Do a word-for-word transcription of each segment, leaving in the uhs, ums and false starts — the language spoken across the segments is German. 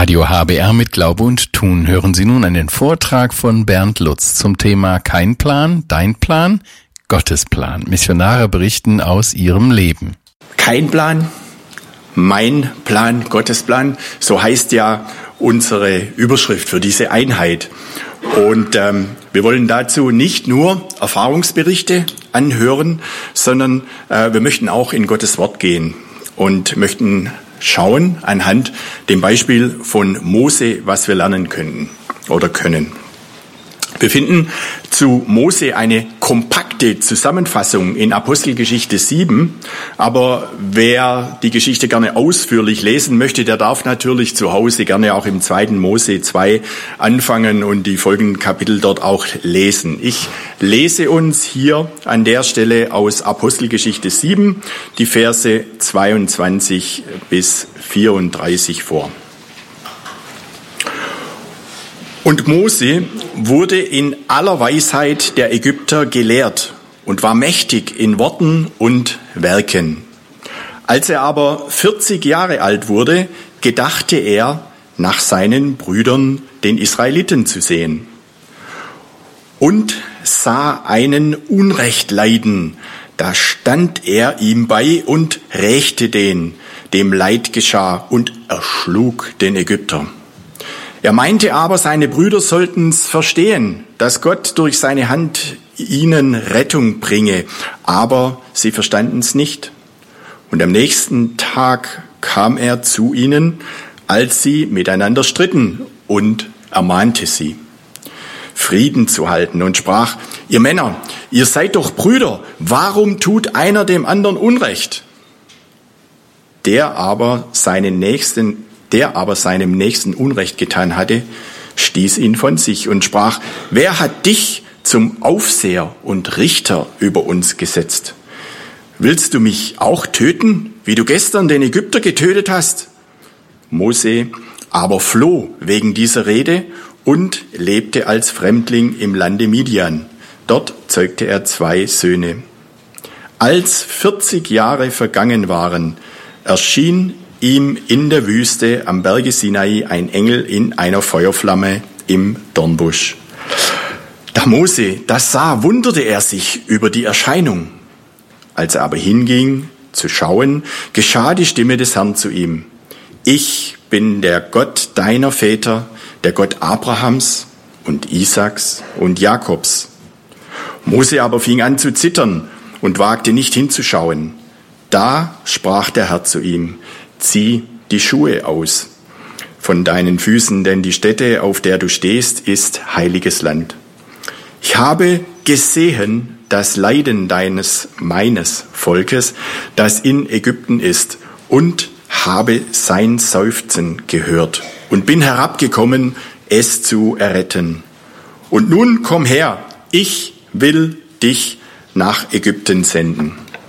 Radio H B R mit Glaube und Tun hören Sie nun einen Vortrag von Bernd Lutz zum Thema Kein Plan, dein Plan, Gottes Plan. Missionare berichten aus ihrem Leben. Kein Plan, mein Plan, Gottes Plan, so heißt ja unsere Überschrift für diese Einheit. Und ähm, wir wollen dazu nicht nur Erfahrungsberichte anhören, sondern äh, wir möchten auch in Gottes Wort gehen und möchten schauen anhand dem Beispiel von Mose, was wir lernen können oder können. Wir finden zu Mose eine kompakte Zusammenfassung in Apostelgeschichte sieben, aber wer die Geschichte gerne ausführlich lesen möchte, der darf natürlich zu Hause gerne auch im zweiten Mose zwei anfangen und die folgenden Kapitel dort auch lesen. Ich lese uns hier an der Stelle aus Apostelgeschichte sieben die Verse zweiundzwanzig bis vierunddreißig vor. Und Mose wurde in aller Weisheit der Ägypter gelehrt und war mächtig in Worten und Werken. Als er aber vierzig Jahre alt wurde, gedachte er, nach seinen Brüdern, den Israeliten, zu sehen. Und sah einen Unrecht leiden. Da stand er ihm bei und rächte den, dem Leid geschah, und erschlug den Ägypter. Er meinte aber, seine Brüder sollten's verstehen, dass Gott durch seine Hand ihnen Rettung bringe, aber sie verstanden's nicht. Und am nächsten Tag kam er zu ihnen, als sie miteinander stritten, und ermahnte sie, Frieden zu halten, und sprach, ihr Männer, ihr seid doch Brüder, warum tut einer dem anderen Unrecht? Der aber seinen Nächsten Der aber seinem Nächsten Unrecht getan hatte, stieß ihn von sich und sprach, wer hat dich zum Aufseher und Richter über uns gesetzt? Willst du mich auch töten, wie du gestern den Ägypter getötet hast? Mose aber floh wegen dieser Rede und lebte als Fremdling im Lande Midian. Dort zeugte er zwei Söhne. Als vierzig Jahre vergangen waren, erschien ihm in der Wüste am Berge Sinai ein Engel in einer Feuerflamme im Dornbusch. Da Mose das sah, wunderte er sich über die Erscheinung. Als er aber hinging zu schauen, geschah die Stimme des Herrn zu ihm. Ich bin der Gott deiner Väter, der Gott Abrahams und Isaaks und Jakobs. Mose aber fing an zu zittern und wagte nicht hinzuschauen. Da sprach der Herr zu ihm, zieh die Schuhe aus von deinen Füßen, denn die Stätte, auf der du stehst, ist heiliges Land. Ich habe gesehen das Leiden deines, meines Volkes, das in Ägypten ist, und habe sein Seufzen gehört und bin herabgekommen, es zu erretten. Und nun komm her, ich will dich nach Ägypten senden.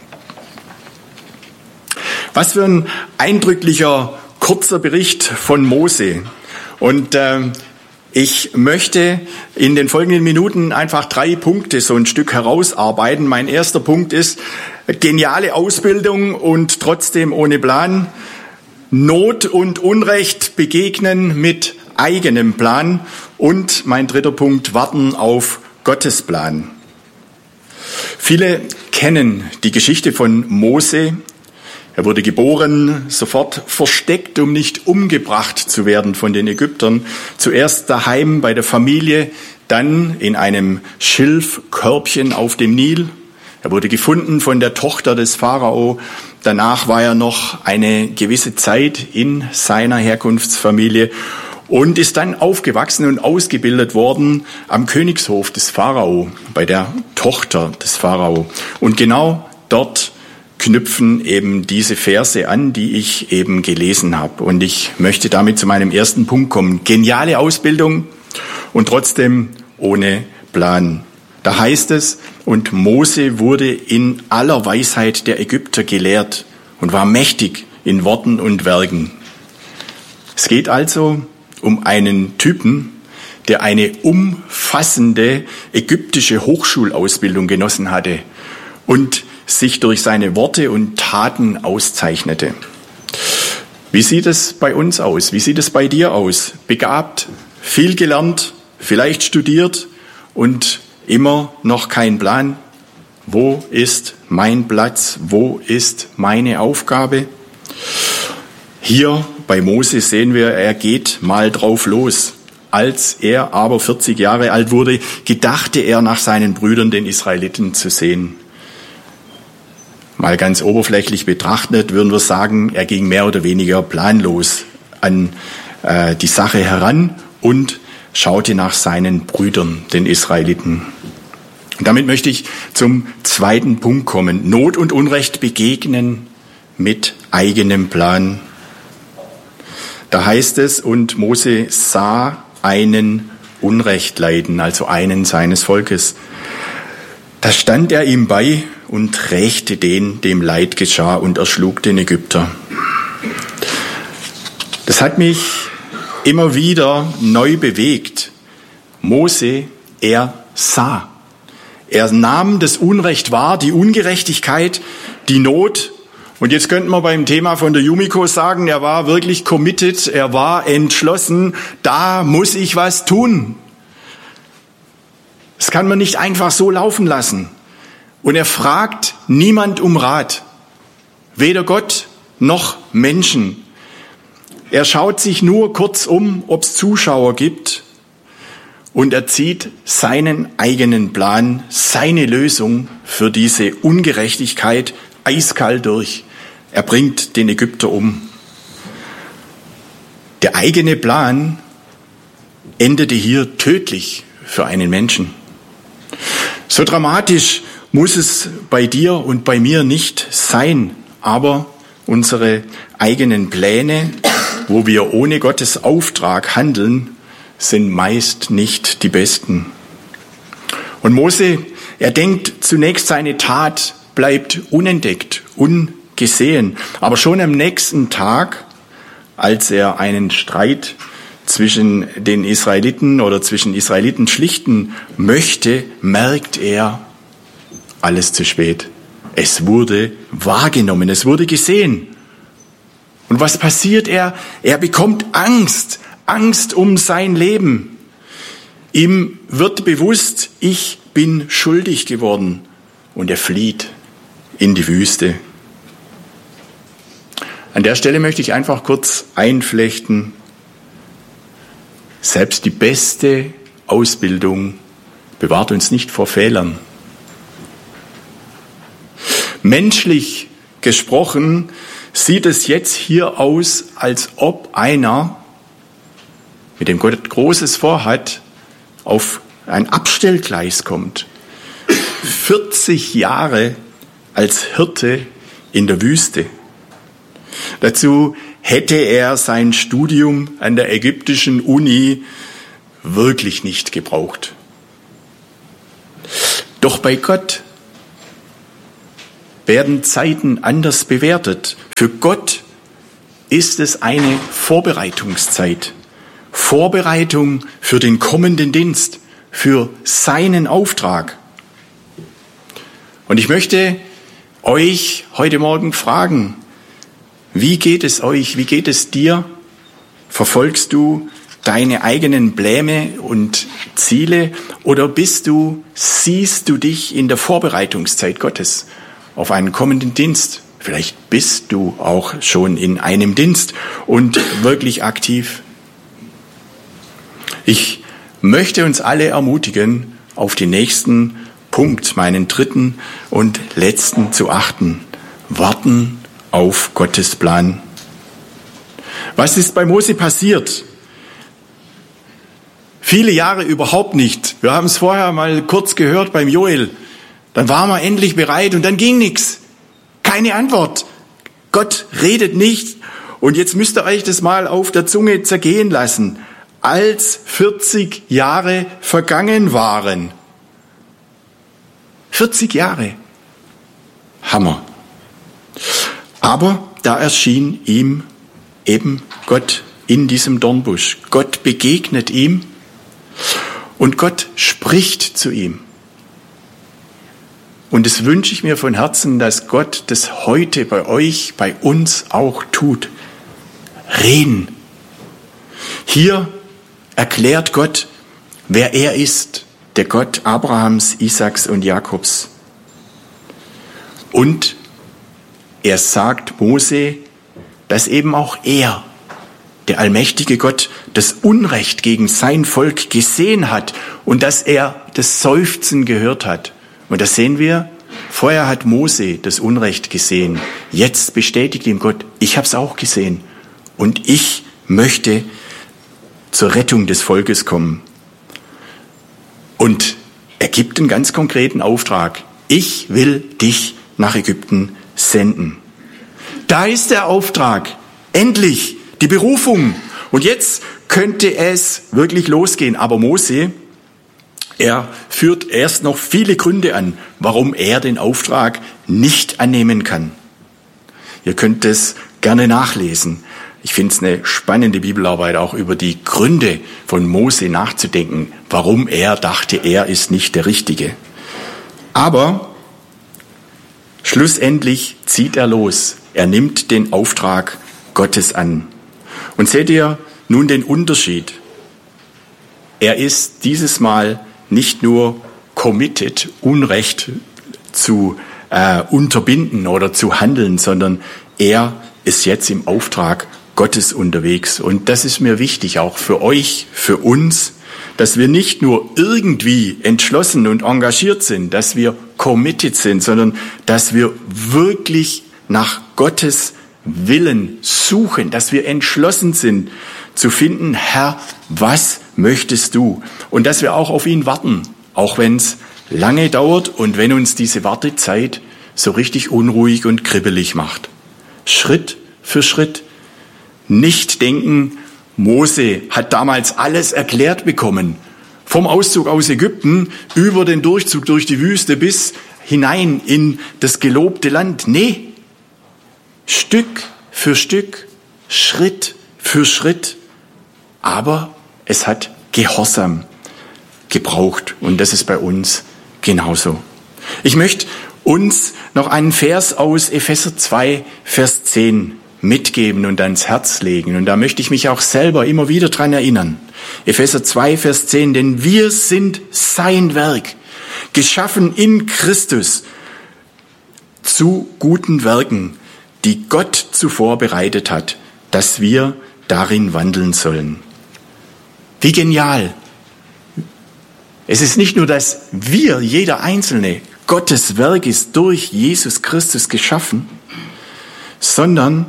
Was für ein eindrücklicher, kurzer Bericht von Mose. Und äh, ich möchte in den folgenden Minuten einfach drei Punkte so ein Stück herausarbeiten. Mein erster Punkt ist geniale Ausbildung und trotzdem ohne Plan. Not und Unrecht begegnen mit eigenem Plan. Und mein dritter Punkt, warten auf Gottes Plan. Viele kennen die Geschichte von Mose. Er wurde geboren, sofort versteckt, um nicht umgebracht zu werden von den Ägyptern. Zuerst daheim bei der Familie, dann in einem Schilfkörbchen auf dem Nil. Er wurde gefunden von der Tochter des Pharao. Danach war er noch eine gewisse Zeit in seiner Herkunftsfamilie und ist dann aufgewachsen und ausgebildet worden am Königshof des Pharao, bei der Tochter des Pharao. Und genau dort knüpfen eben diese Verse an, die ich eben gelesen habe. Und ich möchte damit zu meinem ersten Punkt kommen. Geniale Ausbildung und trotzdem ohne Plan. Da heißt es, und Mose wurde in aller Weisheit der Ägypter gelehrt und war mächtig in Worten und Werken. Es geht also um einen Typen, der eine umfassende ägyptische Hochschulausbildung genossen hatte und sich durch seine Worte und Taten auszeichnete. Wie sieht es bei uns aus? Wie sieht es bei dir aus? Begabt, viel gelernt, vielleicht studiert und immer noch kein Plan. Wo ist mein Platz? Wo ist meine Aufgabe? Hier bei Mose sehen wir, er geht mal drauf los. Als er aber vierzig Jahre alt wurde, gedachte er nach seinen Brüdern, den Israeliten, zu sehen. Mal ganz oberflächlich betrachtet würden wir sagen, er ging mehr oder weniger planlos an äh, die Sache heran und schaute nach seinen Brüdern, den Israeliten. Und damit möchte ich zum zweiten Punkt kommen. Not und Unrecht begegnen mit eigenem Plan. Da heißt es, und Mose sah einen Unrecht leiden, also einen seines Volkes. Da stand er ihm bei und rächte den, dem Leid geschah, und erschlug den Ägypter. Das hat mich immer wieder neu bewegt. Mose, er sah. Er nahm das Unrecht wahr, die Ungerechtigkeit, die Not. Und jetzt könnten wir beim Thema von der Yumiko sagen, er war wirklich committed, er war entschlossen, da muss ich was tun. Das kann man nicht einfach so laufen lassen. Und er fragt niemand um Rat, weder Gott noch Menschen. Er schaut sich nur kurz um, ob es Zuschauer gibt, und er zieht seinen eigenen Plan, seine Lösung für diese Ungerechtigkeit eiskalt durch. Er bringt den Ägypter um. Der eigene Plan endete hier tödlich für einen Menschen. So dramatisch muss es bei dir und bei mir nicht sein, aber unsere eigenen Pläne, wo wir ohne Gottes Auftrag handeln, sind meist nicht die besten. Und Mose, er denkt zunächst, seine Tat bleibt unentdeckt, ungesehen. Aber schon am nächsten Tag, als er einen Streit zwischen den Israeliten oder zwischen Israeliten schlichten möchte, merkt er, alles zu spät. Es wurde wahrgenommen, es wurde gesehen. Und was passiert er? Er bekommt Angst, Angst um sein Leben. Ihm wird bewusst, ich bin schuldig geworden, und er flieht in die Wüste. An der Stelle möchte ich einfach kurz einflechten, selbst die beste Ausbildung bewahrt uns nicht vor Fehlern. Menschlich gesprochen sieht es jetzt hier aus, als ob einer, mit dem Gott Großes vorhat, auf ein Abstellgleis kommt. vierzig Jahre als Hirte in der Wüste. Dazu hätte er sein Studium an der ägyptischen Uni wirklich nicht gebraucht. Doch bei Gott werden Zeiten anders bewertet. Für Gott ist es eine Vorbereitungszeit. Vorbereitung für den kommenden Dienst, für seinen Auftrag. Und ich möchte euch heute Morgen fragen, wie geht es euch, wie geht es dir? Verfolgst du deine eigenen Pläne und Ziele, oder bist du, siehst du dich in der Vorbereitungszeit Gottes auf einen kommenden Dienst? Vielleicht bist du auch schon in einem Dienst und wirklich aktiv. Ich möchte uns alle ermutigen, auf den nächsten Punkt, meinen dritten und letzten, zu achten. Warten auf Gottes Plan. Was ist bei Mose passiert? Viele Jahre überhaupt nicht. Wir haben es vorher mal kurz gehört beim Joel. Dann waren wir endlich bereit und dann ging nichts. Keine Antwort. Gott redet nicht. Und jetzt müsst ihr euch das mal auf der Zunge zergehen lassen. Als vierzig Jahre vergangen waren. vierzig Jahre. Hammer. Aber da erschien ihm eben Gott in diesem Dornbusch. Gott begegnet ihm und Gott spricht zu ihm. Und das wünsche ich mir von Herzen, dass Gott das heute bei euch, bei uns auch tut. reden. Hier erklärt Gott, wer er ist, der Gott Abrahams, Isaaks und Jakobs. Und er sagt Mose, dass eben auch er, der allmächtige Gott, das Unrecht gegen sein Volk gesehen hat und dass er das Seufzen gehört hat. Und das sehen wir, vorher hat Mose das Unrecht gesehen. Jetzt bestätigt ihm Gott, ich habe es auch gesehen und ich möchte zur Rettung des Volkes kommen. Und er gibt einen ganz konkreten Auftrag. Ich will dich nach Ägypten senden. Da ist der Auftrag. Endlich die Berufung. Und jetzt könnte es wirklich losgehen. Aber Mose, er führt erst noch viele Gründe an, warum er den Auftrag nicht annehmen kann. Ihr könnt es gerne nachlesen. Ich finde es eine spannende Bibelarbeit, auch über die Gründe von Mose nachzudenken, warum er dachte, er ist nicht der Richtige. Aber schlussendlich zieht er los. Er nimmt den Auftrag Gottes an. Und seht ihr nun den Unterschied? Er ist dieses Mal nicht nur committed, Unrecht zu äh, unterbinden oder zu handeln, sondern er ist jetzt im Auftrag Gottes unterwegs. Und das ist mir wichtig, auch für euch, für uns, dass wir nicht nur irgendwie entschlossen und engagiert sind, dass wir committed sind, sondern dass wir wirklich nach Gottes Willen suchen, dass wir entschlossen sind zu finden, Herr, was möchtest du? Und dass wir auch auf ihn warten, auch wenn es lange dauert und wenn uns diese Wartezeit so richtig unruhig und kribbelig macht. Schritt für Schritt. Nicht denken, Mose hat damals alles erklärt bekommen. Vom Auszug aus Ägypten über den Durchzug durch die Wüste bis hinein in das gelobte Land. Nee, Stück für Stück, Schritt für Schritt. Aber es hat Gehorsam gebraucht und das ist bei uns genauso. Ich möchte uns noch einen Vers aus Epheser zwei, Vers zehn mitgeben und ans Herz legen. Und da möchte ich mich auch selber immer wieder dran erinnern. Epheser zwei, Vers zehn, denn wir sind sein Werk, geschaffen in Christus zu guten Werken, die Gott zuvor bereitet hat, dass wir darin wandeln sollen. Wie genial! Es ist nicht nur, dass wir, jeder Einzelne, Gottes Werk ist durch Jesus Christus geschaffen, sondern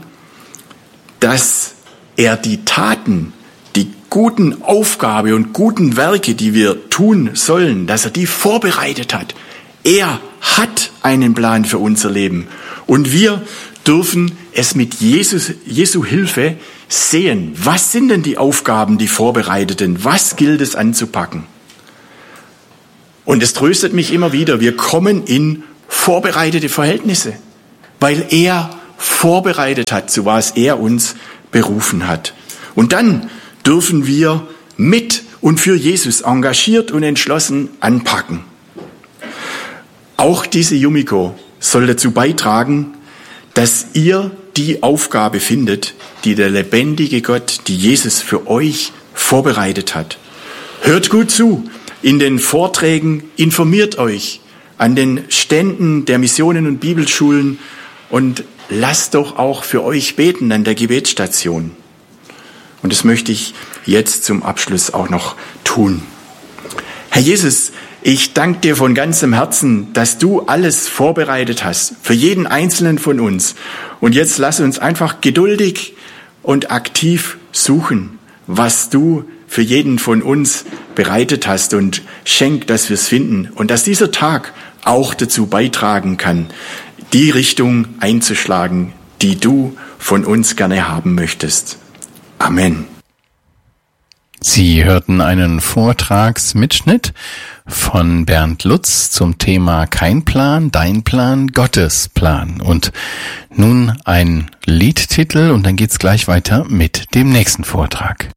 dass er die Taten, die guten Aufgabe und guten Werke, die wir tun sollen, dass er die vorbereitet hat. Er hat einen Plan für unser Leben und wir dürfen es mit Jesus, Jesu Hilfe sehen. Was sind denn die Aufgaben, die vorbereiteten? Was gilt es anzupacken? Und es tröstet mich immer wieder, wir kommen in vorbereitete Verhältnisse, weil er vorbereitet hat, zu was er uns berufen hat. Und dann dürfen wir mit und für Jesus engagiert und entschlossen anpacken. Auch diese Yumiko soll dazu beitragen, dass ihr die Aufgabe findet, die der lebendige Gott, die Jesus für euch vorbereitet hat. Hört gut zu in den Vorträgen, informiert euch an den Ständen der Missionen und Bibelschulen und lasst doch auch für euch beten an der Gebetsstation. Und das möchte ich jetzt zum Abschluss auch noch tun. Herr Jesus, ich danke dir von ganzem Herzen, dass du alles vorbereitet hast für jeden Einzelnen von uns. Und jetzt lass uns einfach geduldig und aktiv suchen, was du für jeden von uns bereitet hast und schenk, dass wir es finden und dass dieser Tag auch dazu beitragen kann, die Richtung einzuschlagen, die du von uns gerne haben möchtest. Amen. Sie hörten einen Vortragsmitschnitt von Bernd Lutz zum Thema Kein Plan, dein Plan, Gottes Plan. Und nun ein Liedtitel und dann geht's gleich weiter mit dem nächsten Vortrag.